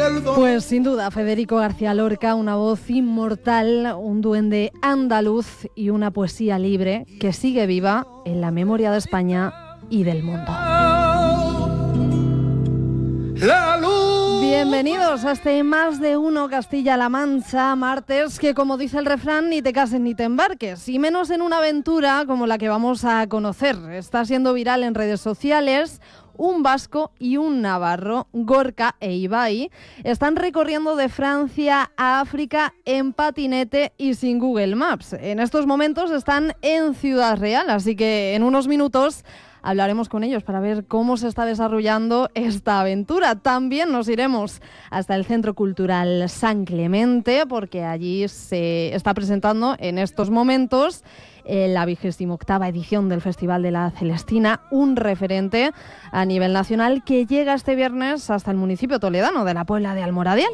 el dolor. Pues sin duda, Federico García Lorca, una voz inmortal, un duende andaluz y una poesía libre que sigue viva en la memoria de España y del mundo. La luz. Bienvenidos a este Más de Uno Castilla-La Mancha, martes que, como dice el refrán, ni te cases ni te embarques, y menos en una aventura como la que vamos a conocer. Está siendo viral en redes sociales. Un vasco y un navarro, Gorka e Ibai, están recorriendo de Francia a África en patinete y sin Google Maps. En estos momentos están en Ciudad Real, así que en unos minutos hablaremos con ellos para ver cómo se está desarrollando esta aventura. También nos iremos hasta el Centro Cultural San Clemente, porque allí se está presentando en estos momentos la 28ª edición del Festival de la Celestina, un referente a nivel nacional que llega este viernes hasta el municipio toledano de la Puebla de Almoradiel.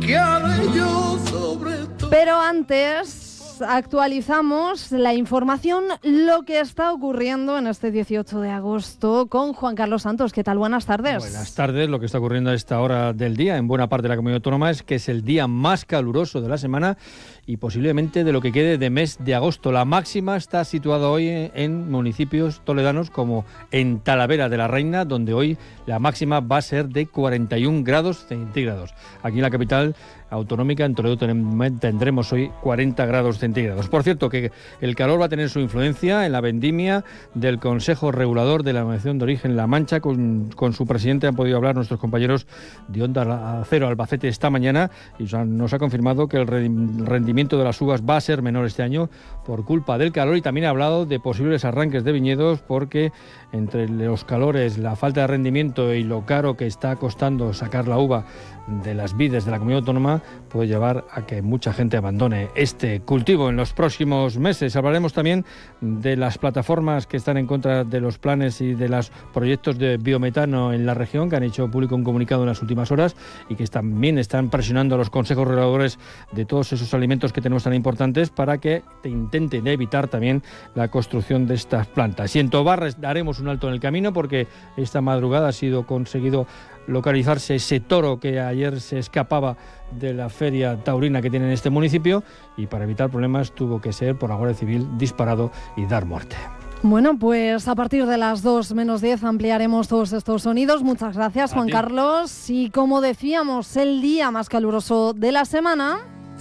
Pero antes actualizamos la información, lo que está ocurriendo en este 18 de agosto con Juan Carlos Santos. ¿Qué tal? Buenas tardes. Buenas tardes. Lo que está ocurriendo a esta hora del día en buena parte de la comunidad autónoma es que es el día más caluroso de la semana y posiblemente de lo que quede de mes de agosto. La máxima está situada hoy en municipios toledanos como en Talavera de la Reina, donde hoy la máxima va a ser de 41 grados centígrados. Aquí en la capital autonómica, en Toledo, tendremos hoy 40 grados centígrados. Por cierto, que el calor va a tener su influencia en la vendimia del Consejo Regulador de la Denominación de Origen La Mancha. Con su presidente han podido hablar nuestros compañeros de Onda Cero Albacete esta mañana y nos ha confirmado que el rendimiento de las uvas va a ser menor este año por culpa del calor, y también ha hablado de posibles arranques de viñedos porque entre los calores, la falta de rendimiento y lo caro que está costando sacar la uva de las vides de la comunidad autónoma puede llevar a que mucha gente abandone este cultivo en los próximos meses. Hablaremos también de las plataformas que están en contra de los planes y de los proyectos de biometano en la región, que han hecho público un comunicado en las últimas horas y que también están presionando a los consejos reguladores de todos esos alimentos que tenemos tan importantes para que intenten evitar también la construcción de estas plantas. Y en Tobar daremos un alto en el camino porque esta madrugada ha sido conseguido localizarse ese toro que ayer se escapaba de la feria taurina que tiene en este municipio, y para evitar problemas tuvo que ser por la Guardia Civil disparado y dar muerte. Bueno, pues a partir de las 2 menos 10 ampliaremos todos estos sonidos. Muchas gracias, Juan Carlos. Y como decíamos, el día más caluroso de la semana.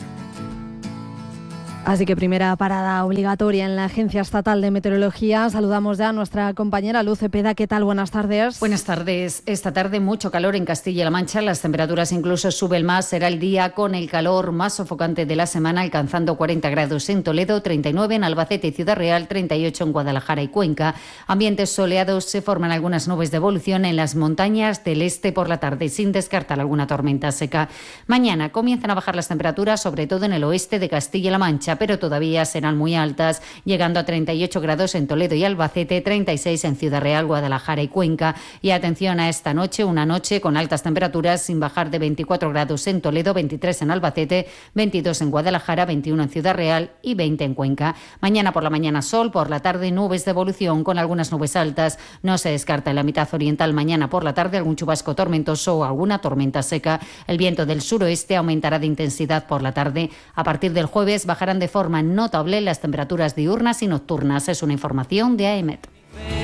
Así que primera parada obligatoria en la Agencia Estatal de Meteorología. Saludamos ya a nuestra compañera Luz Cepeda. ¿Qué tal? Buenas tardes. Buenas tardes. Esta tarde mucho calor en Castilla-La Mancha. Las temperaturas incluso suben más. Será el día con el calor más sofocante de la semana, alcanzando 40 grados en Toledo, 39 en Albacete y Ciudad Real, 38 en Guadalajara y Cuenca. Ambientes soleados, se forman algunas nubes de evolución en las montañas del este por la tarde, sin descartar alguna tormenta seca. Mañana comienzan a bajar las temperaturas, sobre todo en el oeste de Castilla-La Mancha, pero todavía serán muy altas, llegando a 38 grados en Toledo y Albacete, 36 en Ciudad Real, Guadalajara y Cuenca. Y atención a esta noche, una noche con altas temperaturas sin bajar de 24 grados en Toledo, 23 en Albacete, 22 en Guadalajara, 21 en Ciudad Real y 20 en Cuenca. Mañana por la mañana sol, por la tarde nubes de evolución con algunas nubes altas. No se descarta en la mitad oriental mañana por la tarde algún chubasco tormentoso o alguna tormenta seca. El viento del suroeste aumentará de intensidad por la tarde. A partir del jueves bajarán de forma notable las temperaturas diurnas y nocturnas. Es una información de AEMET.